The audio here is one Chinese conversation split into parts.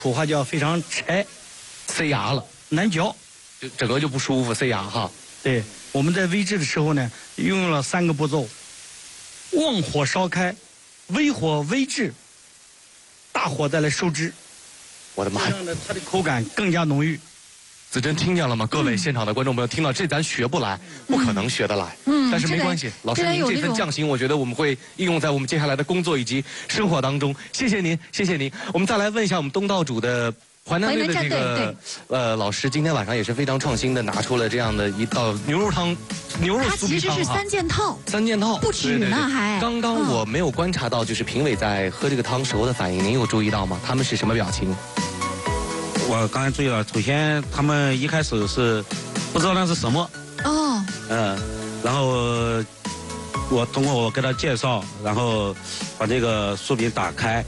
土话叫非常柴， 塞牙了， 难嚼， 就整个就不舒服，塞牙哈。 对，我们在煨制的时候呢，运用了3个步骤：旺火烧开，微火煨制，大火再来收汁。 我的妈呀！ 这样的它的口感更加浓郁。 子珍听见了吗？各位现场的观众朋友，听到这咱学不来，不可能学得来。但是没关系，老师您这份匠心，我觉得我们会应用在我们接下来的工作以及生活当中。谢谢您，谢谢您。我们再来问一下我们东道主的淮南队的这个老师，今天晚上也是非常创新的，拿出了这样的一道牛肉汤，牛肉酥皮汤。它其实是3件套 ，3件套不止呢，还。 刚刚我没有观察到，就是评委在喝这个汤时候的反应，您有注意到吗？他们是什么表情？ 我刚才注意到，首先他们一开始是不知道那是什么哦， 然后我通过我给他介绍，然后把这个酥饼打开，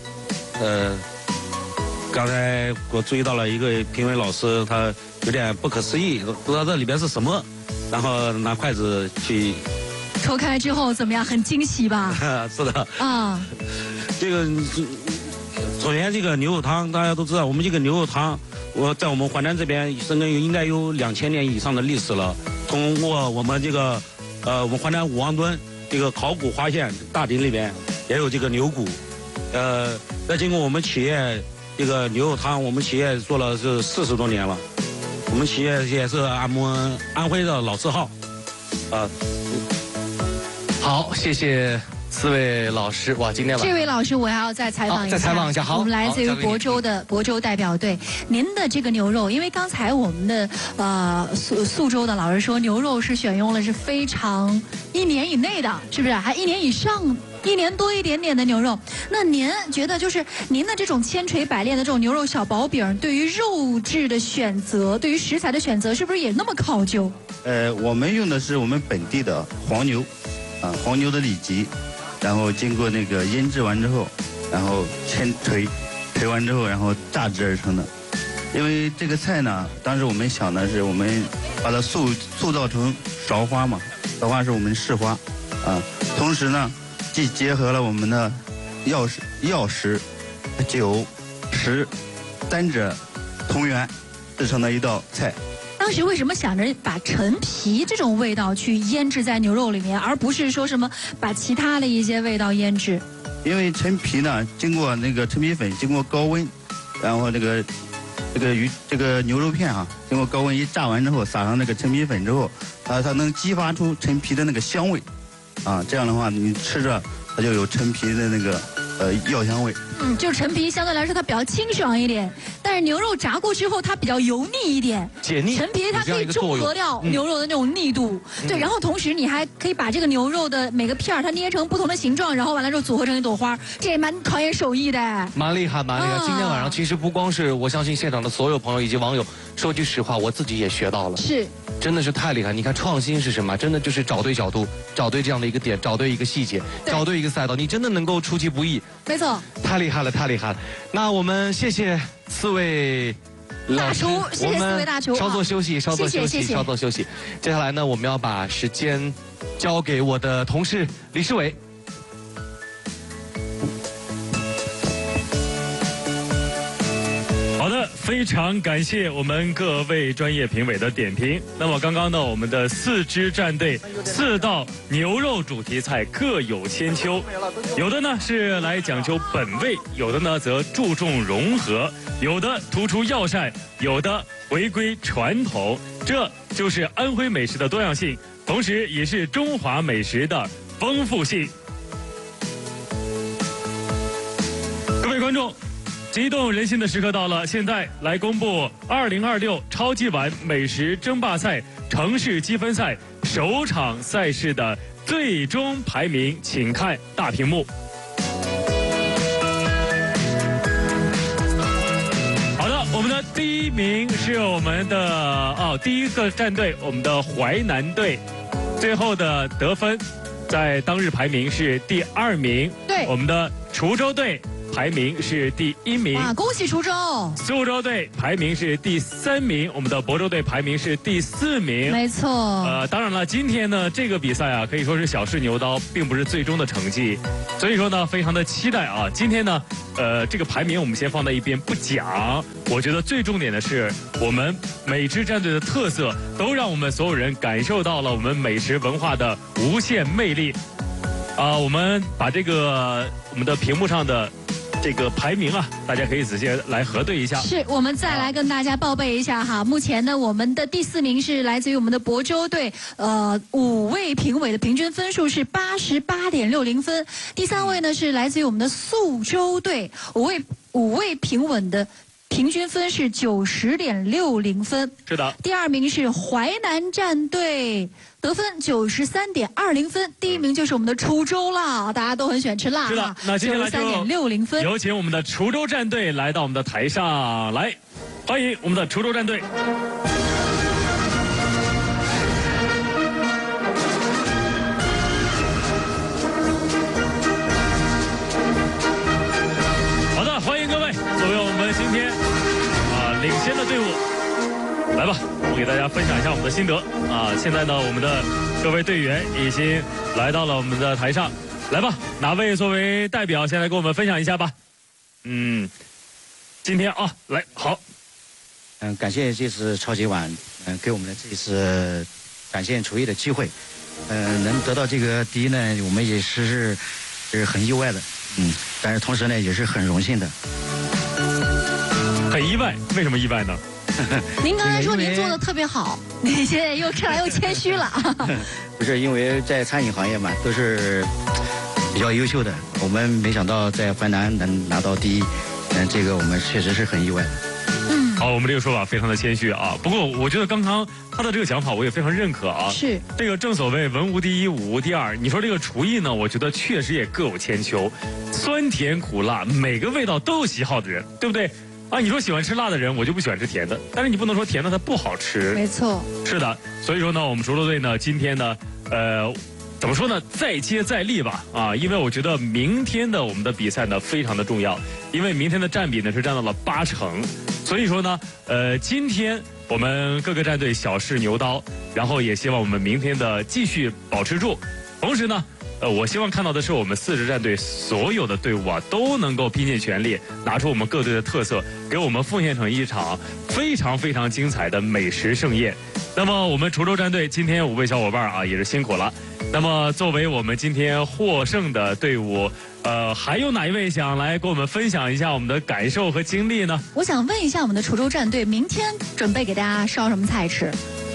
刚才我注意到了一个评委老师，他有点不可思议，不知道这里边是什么，然后拿筷子去抽开之后怎么样？很惊喜吧？ 是的啊， 这个首先这个牛肉汤大家都知道，我们这个牛肉汤。在我们淮南这边，深耕应该有2000年以上的历史了。通过我们这个，我们淮南武王墩这个考古发现，大鼎里边也有这个牛骨。再经过我们企业这个牛肉汤，我们企业做了是40多年了。我们企业也是我们安徽的老字号。 好，谢谢。4位老师，哇，今天这位老师我还要再采访一下， 再采访一下。好， 我们来自于亳州代表队。您的这个牛肉，因为刚才我们的宿州的老师说，牛肉是选用了是非常1年以内的，是不是？还1年以上，1年多一点点的牛肉。那您觉得，就是您的这种千锤百炼的这种牛肉小薄饼，对于肉质的选择，对于食材的选择，是不是也那么考究？ 我们用的是我们本地的黄牛，黄牛的里脊。然后经过那个腌制完之后，然后锤完之后，然后榨汁而成的。因为这个菜呢，当时我们想的是，我们把它塑造成苕花嘛，苕花是我们市花，同时呢，既结合了我们的药食、酒、食3者同源，制成的一道菜。 当时为什么想着把陈皮这种味道去腌制在牛肉里面，而不是说什么把其他的一些味道腌制？ 因为陈皮呢，经过那个陈皮粉经过高温，然后这个牛肉片经过高温一炸完之后，撒上那个陈皮粉之后，它能激发出陈皮的那个香味，这样的话你吃着它就有陈皮的那个药香味。 就是陈皮相对来说它比较清爽一点，但是牛肉炸过之后它比较油腻一点， 解腻。 陈皮它可以中和掉牛肉的那种腻度，对，然后同时你还可以把这个牛肉的每个片儿它捏成不同的形状，然后完了之后组合成一朵花，这也蛮考验手艺的。 蛮厉害，蛮厉害。今天晚上其实不光是我相信现场的所有朋友以及网友，说句实话，我自己也学到了， 是， 真的是太厉害。你看创新是什么？真的就是找对角度，找对这样的一个点，找对一个细节，找对一个赛道，你真的能够出其不意。 没错， 太厉害了，太厉害了。那我们谢谢4位大厨，谢谢4位大厨。 稍作休息，稍作休息，稍作休息。接下来呢，我们要把时间交给我的同事李世伟。 好的，非常感谢我们各位专业评委的点评。那么刚刚呢，我们的4支战队4道牛肉主题菜各有千秋，有的呢是来讲究本味，有的呢则注重融合，有的突出药膳，有的回归传统。这就是安徽美食的多样性，同时也是中华美食的丰富性。各位观众，激动人心的时刻到了，现在来公布2026超级碗美食争霸赛城市积分赛首场赛事的最终排名，请看大屏幕。好的，我们的第1名是我们的第1个战队，我们的淮南队，最后的得分在当日排名是第2名。 对， 我们的滁州队排名是第1名。 哇，恭喜滁州！ 苏州队排名是第3名，我们的亳州队排名是第4名。 没错。 当然了，今天呢这个比赛啊，可以说是小试牛刀，并不是最终的成绩，所以说呢，非常的期待啊。今天呢，这个排名我们先放在一边不讲。我觉得最重点的是，我们每支战队的特色，都让我们所有人感受到了我们美食文化的无限魅力。我们把这个我们的屏幕上的这个排名啊，大家可以仔细来核对一下。 是我们再来跟大家报备一下哈，目前呢，我们的第4名是来自于我们的亳州队，5位评委的平均分数是88.60分，第3位呢是来自于我们的宿州队，5位评委的平均分是90.60分。 是的。 第2名是淮南战队，得分93.20分。第1名就是我们的滁州了，大家都很喜欢吃辣。 是的，那接下来就 93.60分。 有请我们的滁州战队来到我们的台上来，欢迎我们的滁州战队。好的，欢迎各位，作为我们今天领先的队伍，来吧，我给大家分享一下我们的心得啊。现在呢，我们的各位队员已经来到了我们的台上，来吧，哪位作为代表先来跟我们分享一下吧？今天啊，来好。 感谢这次超级碗，给我们的这一次展现厨艺的机会，能得到这个第1呢，我们也是很意外的，但是同时呢，也是很荣幸的。 很意外，为什么意外呢？ 您刚才说您做的特别好，你现在看来又谦虚了。 不是，因为在餐饮行业嘛，都是比较优秀的，我们没想到在淮南能拿到第1，这个我们确实是很意外的。 好，我们这个说法非常的谦虚啊。不过我觉得刚刚他的这个想法我也非常认可啊。 是。 这个正所谓文无第一，武无第二。你说这个厨艺呢，我觉得确实也各有千秋，酸甜苦辣每个味道都有喜好的人，对不对？你说喜欢吃辣的人，我就不喜欢吃甜的。但是你不能说甜的它不好吃。 没错。 是的，所以说呢，我们滁州队呢，今天呢，怎么说呢？再接再厉吧，因为我觉得明天的我们的比赛呢非常的重要，因为明天的占比呢是占到了80%，所以说呢，今天我们各个战队小试牛刀，然后也希望我们明天的继续保持住，同时呢，我希望看到的是我们4支战队所有的队伍都能够拼尽全力，拿出我们各队的特色，给我们奉献成一场非常非常精彩的美食盛宴。那么我们滁州战队今天5位小伙伴也是辛苦了。那么作为我们今天获胜的队伍，还有哪一位想来跟我们分享一下我们的感受和经历呢？ 我想问一下我们的滁州战队，明天准备给大家烧什么菜吃？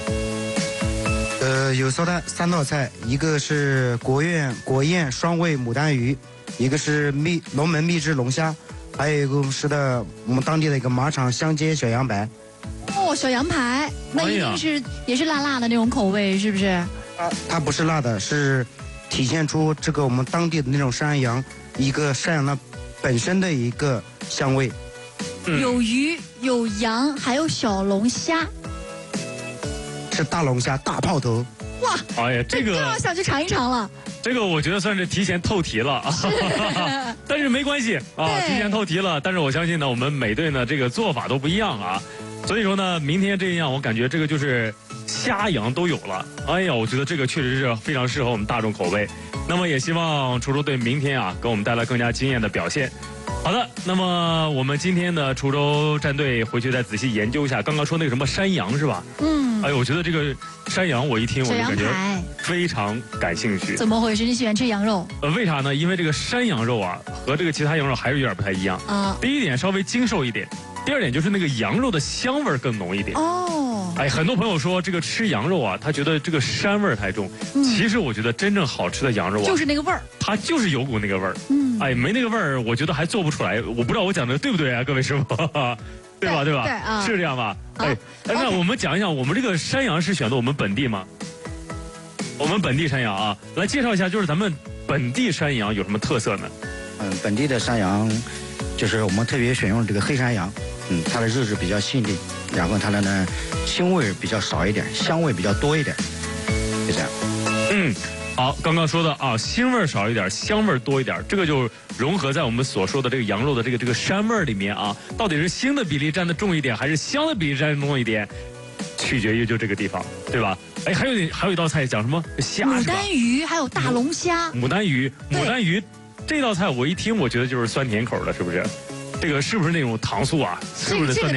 有3道菜，一个是国宴双味牡丹鱼，一个是龙门秘制龙虾，还有一个是我们当地的一个马场香煎小羊排。 哦，小羊排，那一定是也是辣辣的那种口味，是不是？ 它不是辣的，是体现出这个我们当地的那种山羊的本身的一个香味。 有鱼有羊，还有小龙虾。 是大龙虾，大炮头。 哇！ 哎呀，这个更要想去尝一尝了。 这个我觉得算是提前透题了，但是没关系提前透题了。但是我相信呢，我们每队呢这个做法都不一样所以说呢，明天这样我感觉这个就是虾羊都有了。哎呀，我觉得这个确实是非常适合我们大众口味。那么也希望滁州队明天给我们带来更加惊艳的表现。好的，那么我们今天的滁州战队回去再仔细研究一下刚刚说那个什么山羊是吧？哎呦，我觉得这个山羊我一听我就感觉非常感兴趣。 怎么回事？你喜欢吃羊肉？ 为啥呢？因为这个山羊肉和这个其他羊肉还是有点不太一样第一点稍微精瘦一点，第2点就是那个羊肉的香味更浓一点。很多朋友说这个吃羊肉他觉得这个膻味太重。其实我觉得真正好吃的羊肉就是那个味儿， 它就是有股那个味儿。没那个味儿，我觉得还做不出来。我不知道我讲的对不对各位师傅，对吧？对，是这样吧？那我们讲一讲，我们这个山羊是选的我们本地吗？我们本地山羊来介绍一下，就是咱们本地山羊有什么特色呢？ 本地的山羊，就是我们特别选用这个黑山羊，它的肉质比较细腻，然后它的呢腥味比较少一点，香味比较多一点，就这样。 好，刚刚说的啊，腥味少一点，香味多一点，这个就融合在我们所说的这个羊肉的这个膻味里面啊。到底是腥的比例占的重一点，还是香的比例占的重一点，取决于就这个地方，对吧？哎，还有一道菜讲什么虾？ 牡丹鱼，还有大龙虾。 牡丹鱼，这道菜我一听，我觉得就是酸甜口的，是不是？这个是不是那种糖醋啊？是不是酸甜？